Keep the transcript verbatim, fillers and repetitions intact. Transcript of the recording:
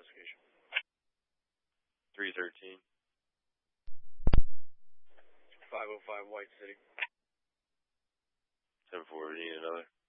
investigation. three thirteen. five oh five White City. ten four, need another.